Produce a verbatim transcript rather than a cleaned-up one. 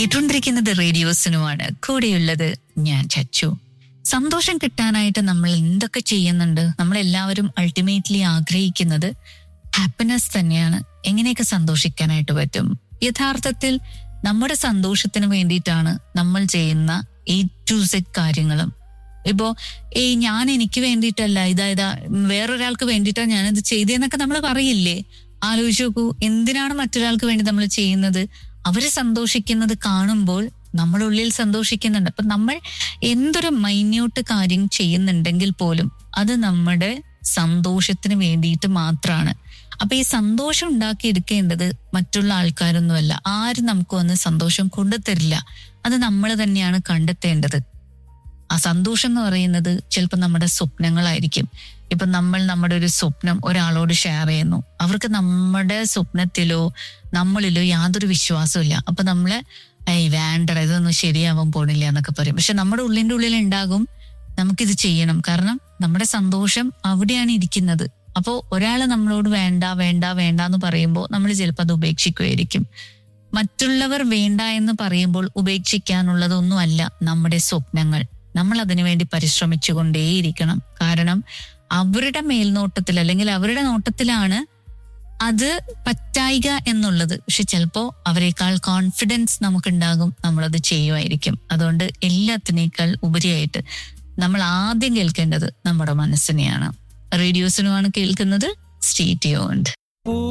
കേട്ടുകൊണ്ടിരിക്കുന്നത് റേഡിയോ സിനുമാണ്. കൂടെയുള്ളത് ഞാൻ ചച്ചു. സന്തോഷം കിട്ടാനായിട്ട് നമ്മൾ എന്തൊക്കെ ചെയ്യുന്നുണ്ട്? നമ്മളെല്ലാവരും അൾട്ടിമേറ്റ്ലി ആഗ്രഹിക്കുന്നത് ഹാപ്പിനെസ് തന്നെയാണ്. എങ്ങനെയൊക്കെ സന്തോഷിക്കാനായിട്ട് പറ്റും? യഥാർത്ഥത്തിൽ നമ്മുടെ സന്തോഷത്തിന് വേണ്ടിയിട്ടാണ് നമ്മൾ ചെയ്യുന്ന എ ടു സെഡ് കാര്യങ്ങളും. ഇപ്പോ ഏയ് ഞാൻ എനിക്ക് വേണ്ടിയിട്ടല്ല, ഇതാ ഇതാ വേറൊരാൾക്ക് വേണ്ടിയിട്ടാണ് ഞാനിത് ചെയ്തതെന്നൊക്കെ നമ്മൾ പറയില്ലേ? ആലോചിച്ച് നോക്കൂ, എന്തിനാണ് മറ്റൊരാൾക്ക് വേണ്ടി നമ്മൾ ചെയ്യുന്നത്? അവര് സന്തോഷിക്കുന്നത് കാണുമ്പോൾ നമ്മുടെ ഉള്ളിൽ സന്തോഷിക്കുന്നുണ്ട്. അപ്പൊ നമ്മൾ എന്തൊരു മൈന്യൂട്ട് കാര്യം ചെയ്യുന്നുണ്ടെങ്കിൽ പോലും അത് നമ്മുടെ സന്തോഷത്തിന് വേണ്ടിയിട്ട് മാത്രമാണ്. അപ്പൊ ഈ സന്തോഷം ഉണ്ടാക്കിയെടുക്കേണ്ടത് മറ്റുള്ള ആൾക്കാരൊന്നുമല്ല. ആരും നമുക്ക് വന്ന് സന്തോഷം കൊണ്ടുതരില്ല. അത് നമ്മൾ തന്നെയാണ് കണ്ടെത്തേണ്ടത്. ആ സന്തോഷം എന്ന് പറയുന്നത് ചിലപ്പോൾ നമ്മുടെ സ്വപ്നങ്ങളായിരിക്കും. ഇപ്പൊ നമ്മൾ നമ്മുടെ ഒരു സ്വപ്നം ഒരാളോട് ഷെയർ ചെയ്യുന്നു, അവർക്ക് നമ്മുടെ സ്വപ്നത്തിലോ നമ്മളിലോ യാതൊരു വിശ്വാസവും ഇല്ല. അപ്പൊ നമ്മള് ഏയ് വേണ്ട, ഇതൊന്നും ശരിയാവാൻ പോണില്ല എന്നൊക്കെ പറയും. പക്ഷെ നമ്മുടെ ഉള്ളിന്റെ ഉള്ളിൽ ഉണ്ടാകും നമുക്കിത് ചെയ്യണം, കാരണം നമ്മുടെ സന്തോഷം അവിടെയാണ് ഇരിക്കുന്നത്. അപ്പോൾ ഒരാള് നമ്മളോട് വേണ്ട വേണ്ട വേണ്ട എന്ന് പറയുമ്പോൾ നമ്മൾ ചിലപ്പോൾ അത് ഉപേക്ഷിക്കുമായിരിക്കും. മറ്റുള്ളവർ വേണ്ട എന്ന് പറയുമ്പോൾ ഉപേക്ഷിക്കാനുള്ളതൊന്നും അല്ല നമ്മുടെ സ്വപ്നങ്ങൾ. നമ്മൾ അതിനു വേണ്ടി പരിശ്രമിച്ചു കൊണ്ടേയിരിക്കണം. കാരണം അവരുടെ മേൽനോട്ടത്തിൽ അല്ലെങ്കിൽ അവരുടെ നോട്ടത്തിലാണ് അത് പറ്റായിക എന്നുള്ളത്. പക്ഷെ ചിലപ്പോ അവരെക്കാൾ കോൺഫിഡൻസ് നമുക്കുണ്ടാകും, നമ്മളത് ചെയ്യുമായിരിക്കും. അതുകൊണ്ട് എല്ലാത്തിനേക്കാൾ ഉപരിയായിട്ട് നമ്മൾ ആദ്യം കേൾക്കേണ്ടത് നമ്മുടെ മനസ്സിനെയാണ്. റേഡിയോസിനുമാണ് കേൾക്കുന്നത്. Stay tuned.